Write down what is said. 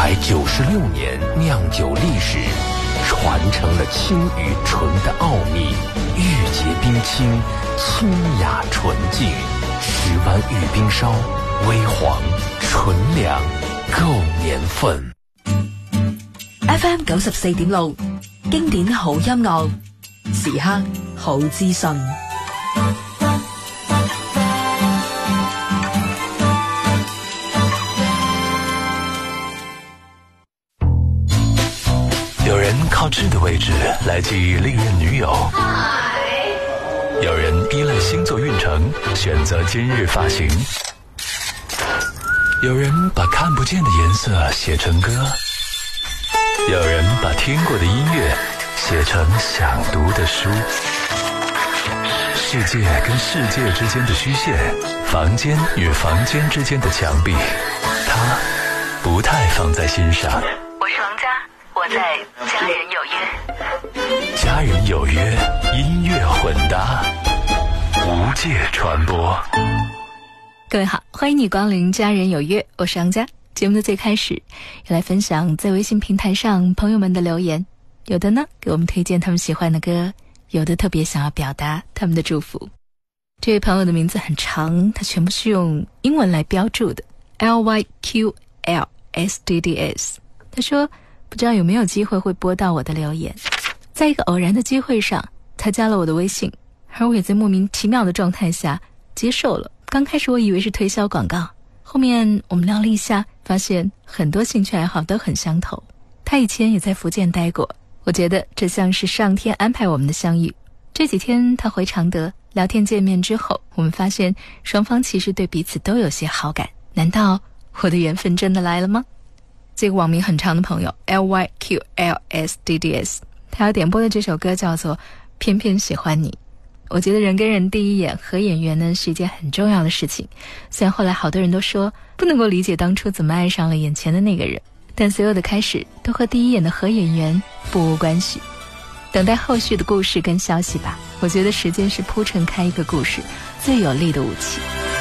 196年酿酒历史，传承了清与纯的奥秘，玉洁冰清，清雅纯净。10湾玉冰烧，微黄纯良，夠年份。 FM 94.6，經典好音樂，時刻好資訊。 有人靠智的位置来记忆历任女友，有人依赖星座运程选择今日发型，有人把看不见的颜色写成歌，有人把听过的音乐写成想读的书。世界跟世界之间的虚线，房间与房间之间的墙壁，他不太放在心上。 我是王佳，我在家人有约。 家人有约，音乐混搭，无界传播。 各位好，欢迎你光临家人有约，我是王佳。节目的最开始要来分享在微信平台上朋友们的留言，有的呢给我们推荐他们喜欢的歌，有的特别想要表达他们的祝福。这位朋友的名字很长，他全部是用英文来标注的 LYQLSDDS。 他说不知道有没有机会会播到我的留言。在一个偶然的机会上，他加了我的微信，而我也在莫名其妙的状态下接受了。刚开始我以为是推销广告，后面我们聊了一下，发现很多兴趣爱好都很相投。他以前也在福建待过，我觉得这像是上天安排我们的相遇。这几天他回常德，聊天见面之后，我们发现双方其实对彼此都有些好感。难道我的缘分真的来了吗？这个网名很长的朋友 LYQLSDDS， 他要点播的这首歌叫做《偏偏喜欢你》。我觉得人跟人第一眼合眼缘呢是一件很重要的事情，虽然后来好多人都说不能够理解当初怎么爱上了眼前的那个人，但所有的开始都和第一眼的合眼缘不无关系。等待后续的故事跟消息吧，我觉得时间是铺陈开一个故事最有力的武器。